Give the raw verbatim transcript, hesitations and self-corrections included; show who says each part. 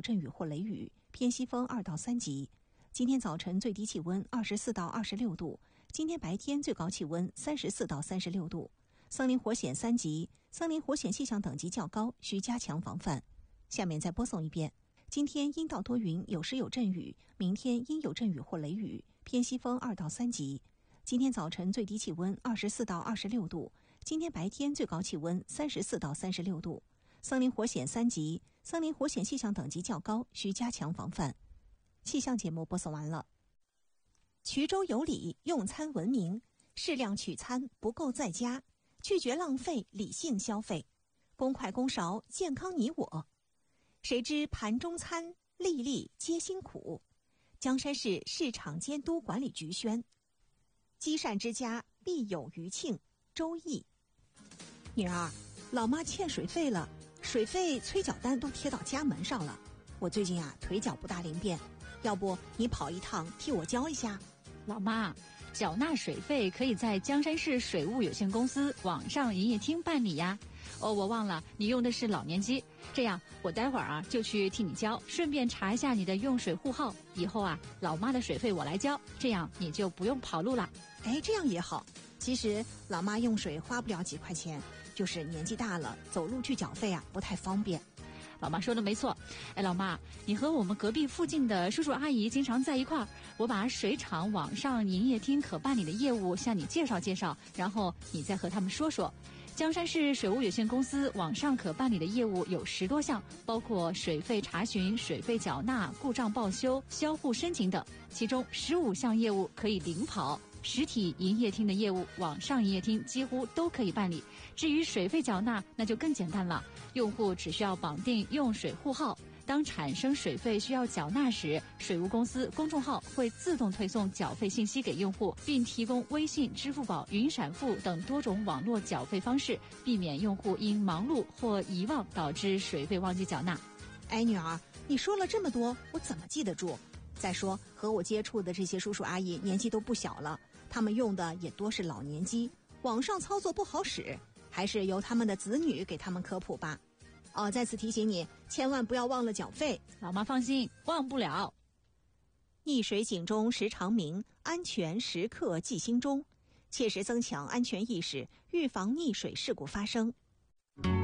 Speaker 1: 阵雨或雷雨，偏西风二到三级。今天早晨最低气温二十四到二十六度，今天白天最高气温三十四到三十六度。森林火险三级，森林火险气象等级较高，需加强防范。下面再播送一遍：今天阴到多云，有时有阵雨，明天阴有阵雨或雷雨，偏西风二到三级。今天早晨最低气温二十四到二十六度，今天白天最高气温三十四到三十六度。森林火险三级，森林火险气象等级较高，需加强防范。气象节目播送完了。衢州有礼，用餐文明，适量取餐，不够在家，拒绝浪费，理性消费，公筷公勺，健康你我。谁知盘中餐，粒粒皆辛苦。江山市市场监督管理局宣。积善之家必有余庆，周易。女儿，老妈欠水费了，水费催缴单都贴到家门上了。我最近啊腿脚不大灵便，要不你跑一趟替我交一下？
Speaker 2: 老妈，缴纳水费可以在江山市水务有限公司网上营业厅办理呀。哦，我忘了你用的是老年机，这样我待会儿啊就去替你交，顺便查一下你的用水户号。以后啊，老妈的水费我来交，这样你就不用跑路了。
Speaker 1: 哎，这样也好。其实老妈用水花不了几块钱，就是年纪大了，走路去缴费啊不太方便。
Speaker 2: 老妈说的没错。哎，老妈，你和我们隔壁附近的叔叔阿姨经常在一块儿，我把水厂网上营业厅可办理的业务向你介绍介绍，然后你再和他们说说。江山市水务有限公司网上可办理的业务有十多项，包括水费查询、水费缴纳、故障报修、销户申请等，其中十五项业务可以零跑。实体营业厅的业务，网上营业厅几乎都可以办理。至于水费缴纳，那就更简单了，用户只需要绑定用水户号，当产生水费需要缴纳时，水务公司公众号会自动推送缴费信息给用户，并提供微信、支付宝、云闪付等多种网络缴费方式，避免用户因忙碌或遗忘导致水费忘记缴纳。
Speaker 1: 哎，女儿，你说了这么多，我怎么记得住？再说和我接触的这些叔叔阿姨年纪都不小了，他们用的也多是老年机，网上操作不好使，还是由他们的子女给他们科普吧。哦，再次提醒你，千万不要忘了缴费。
Speaker 2: 老妈放心，忘不了。
Speaker 1: 溺水警钟时常鸣，安全时刻记心中，切实增强安全意识，预防溺水事故发生。